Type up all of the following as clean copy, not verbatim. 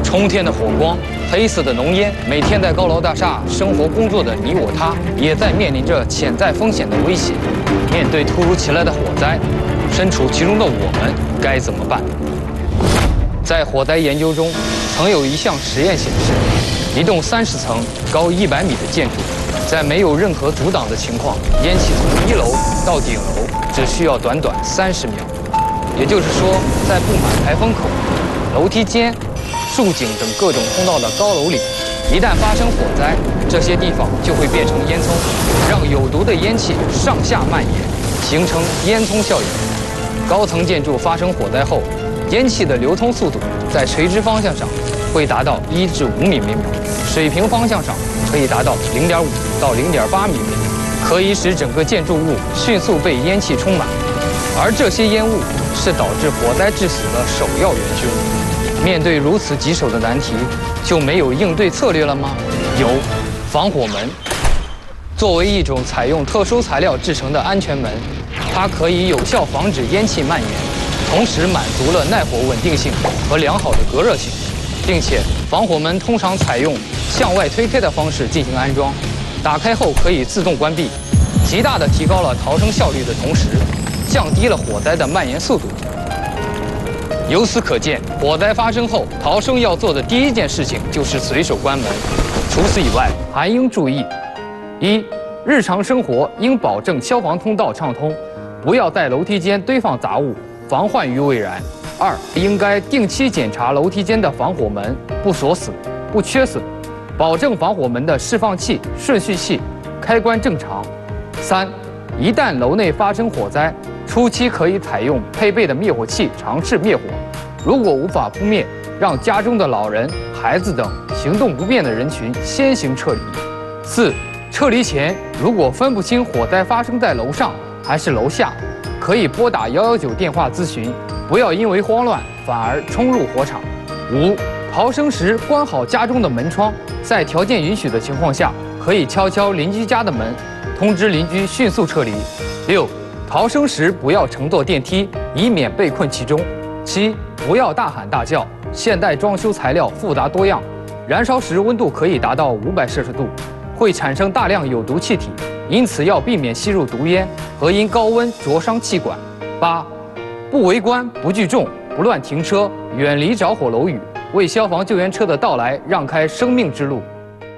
冲天的火光，黑色的浓烟，每天在高楼大厦生活工作的你我他，也在面临着潜在风险的威胁。面对突如其来的火灾，身处其中的我们该怎么办？在火灾研究中，曾有一项实验显示，一栋30层、高100米的建筑，在没有任何阻挡的情况，烟气从1楼到顶楼只需要短短30秒。也就是说，在布满排风口、楼梯间、竖井等各种通道的高楼里，一旦发生火灾，这些地方就会变成烟囱，让有毒的烟气上下蔓延，形成烟囱效应。高层建筑发生火灾后，烟气的流通速度在垂直方向上会达到1至5米每秒，水平方向上可以达到0.5到0.8米每秒，可以使整个建筑物迅速被烟气充满。而这些烟雾是导致火灾致死的首要元凶。面对如此棘手的难题，就没有应对策略了吗？有，防火门。作为一种采用特殊材料制成的安全门，它可以有效防止烟气蔓延，同时满足了耐火稳定性和良好的隔热性，并且防火门通常采用向外推开的方式进行安装，打开后可以自动关闭，极大地提高了逃生效率的同时，降低了火灾的蔓延速度。由此可见，火灾发生后，逃生要做的第一件事情就是随手关门。除此以外，还应注意：一、日常生活应保证消防通道畅通，不要在楼梯间堆放杂物，防患于未然；二、应该定期检查楼梯间的防火门不锁死、不缺损，保证防火门的释放器、顺序器开关正常；三、一旦楼内发生火灾，初期可以采用配备的灭火器尝试灭火，如果无法扑灭，让家中的老人、孩子等行动不便的人群先行撤离。四、撤离前如果分不清火灾发生在楼上还是楼下，可以拨打119电话咨询，不要因为慌乱反而冲入火场。五、逃生时关好家中的门窗，在条件允许的情况下，可以敲敲邻居家的门，通知邻居迅速撤离。六、逃生时不要乘坐电梯，以免被困其中。七、不要大喊大叫，现代装修材料复杂多样，燃烧时温度可以达到500摄氏度，会产生大量有毒气体，因此要避免吸入毒烟和因高温灼伤气管。八、不围观、不聚众、不乱停车，远离着火楼宇，为消防救援车的到来让开生命之路。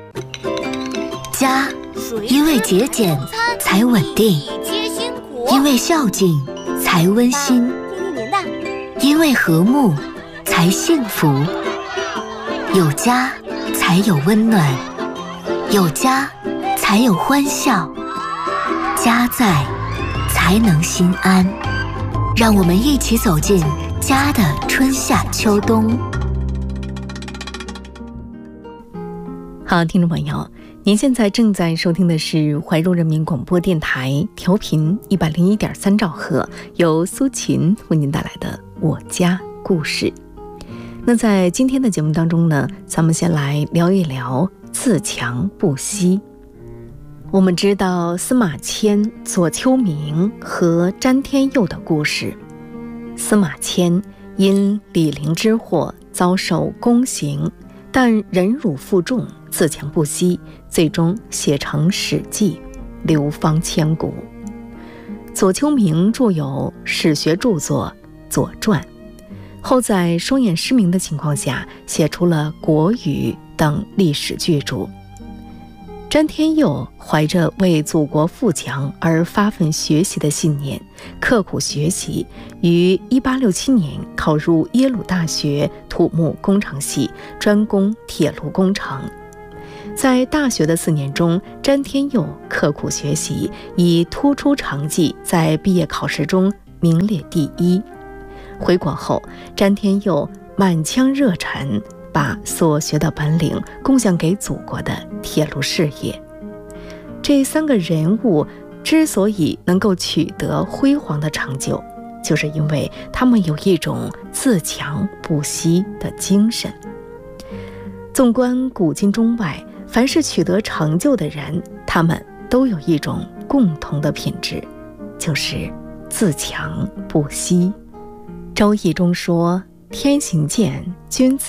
家因为节俭才稳定，因为孝敬才温馨，因为和睦才幸福。有家才有温暖，有家才有欢笑，家在才能心安。让我们一起走进家的春夏秋冬。 好，听众朋友，您现在正在收听的是怀柔人民广播电台调频101.3兆赫，由苏琴为您带来的我家故事。那在今天的节目当中呢，咱们先来聊一聊自强不息。我们知道司马迁、左丘明和詹天佑的故事。司马迁因李陵之祸遭受宫刑，但忍辱负重，自强不息，最终写成《史记》，流芳千古。左丘明著有史学著作《左传》，后在双眼失明的情况下，写出了《国语》等历史巨著。詹天佑怀着为祖国富强而发奋学习的信念，刻苦学习，于1867年考入耶鲁大学土木工程系，专攻铁路工程。在大学的4年中，詹天佑刻苦学习，以突出成绩在毕业考试中名列第1。回国后，詹天佑满腔热忱，把所学的本领贡献给祖国的铁路事业。这3个人物之所以能够取得辉煌的成就，就是因为他们有一种自强不息的精神。纵观古今中外，凡是取得成就的人，他们都有一种共同的品质，就是自强不息。周易中说：天行健，君子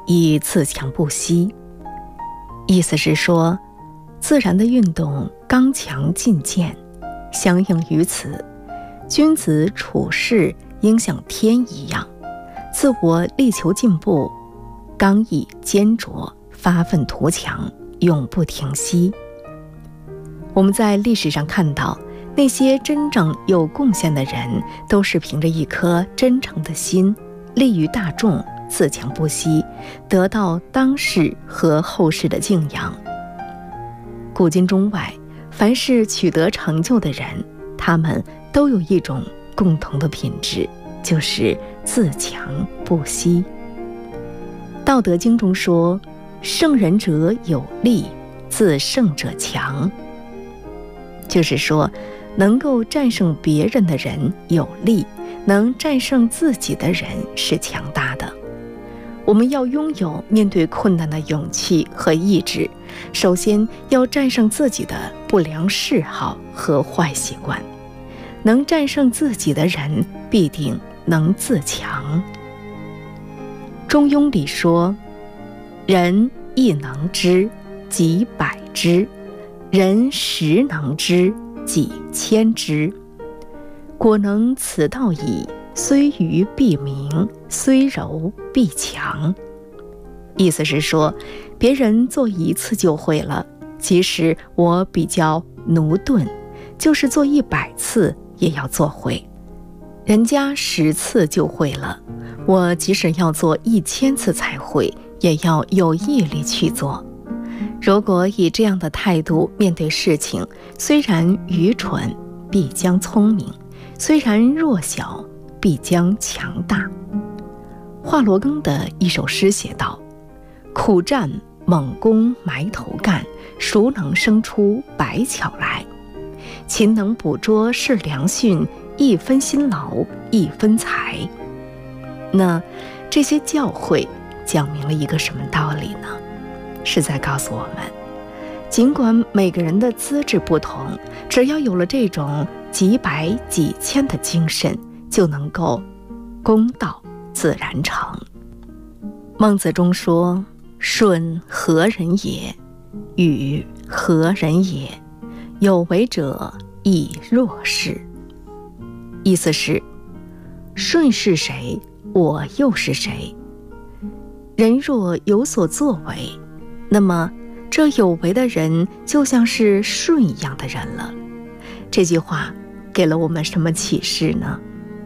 以自强不息。意思是说，自然的运动刚强进谏，相应于此，君子处事应像天一样，自我力求进步，刚毅坚卓，发愤图强，永不停息。我们在历史上看到，那些真正有贡献的人，都是凭着一颗真诚的心，利于大众，自强不息，得到当世和后世的敬仰。古今中外，凡是取得成就的人，他们都有一种共同的品质，就是自强不息。道德经中说，胜人者有力，自胜者强。就是说，能够战胜别人的人有力，能战胜自己的人是强大的。我们要拥有面对困难的勇气和意志，首先要战胜自己的不良嗜好和坏习惯。能战胜自己的人，必定能自强。中庸里说，人一能知，己百之；人十能知，己千之。果能此道矣，虽愚必明，虽柔必强。意思是说，别人做一次就会了，即使我比较驽钝，就是做100次也要做会。人家10次就会了，我即使要做1000次才会，也要有毅力去做。如果以这样的态度面对事情，虽然愚蠢，必将聪明；虽然弱小，必将强大。华罗庚的一首诗写道：苦战猛攻埋头干，孰能生出百巧来？勤能捕捉是良训，一分辛劳一分财。那这些教诲讲明了一个什么道理呢？是在告诉我们，尽管每个人的资质不同，只要有了这种几百几千的精神，就能够公道自然成。孟子中说，舜何人也？禹何人也？有为者亦若是。意思是，舜是谁，我又是谁？人若有所作为，那么这有为的人就像是舜一样的人了。这句话给了我们什么启示呢？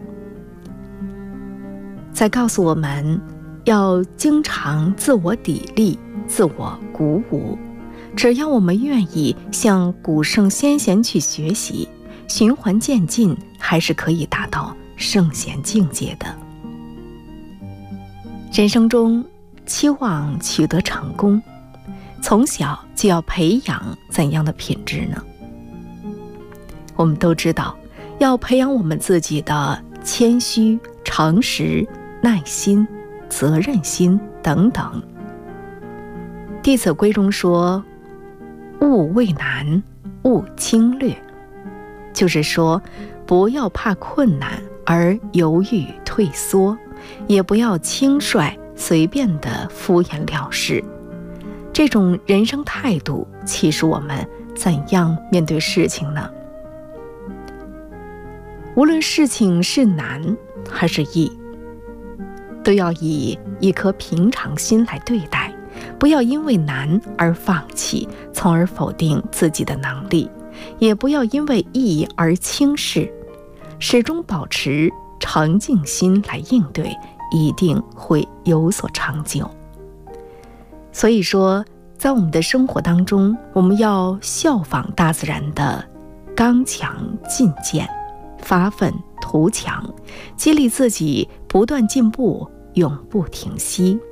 在告诉我们要经常自我砥砺，自我鼓舞。只要我们愿意向古圣先贤去学习，循环渐进，还是可以达到圣贤境界的。人生中期望取得成功，从小就要培养怎样的品质呢？我们都知道，要培养我们自己的谦虚、诚实、耐心、责任心等等。弟子规中说，勿畏难，勿轻略，就是说，不要怕困难而犹豫退缩，也不要轻率随便的敷衍了事。这种人生态度启示我们怎样面对事情呢？无论事情是难还是易，都要以一颗平常心来对待，不要因为难而放弃，从而否定自己的能力，也不要因为易而轻视，始终保持诚敬心来应对，一定会有所成就。所以说，在我们的生活当中，我们要效仿大自然的刚强进谏，发愤图强，激励自己不断进步，永不停息。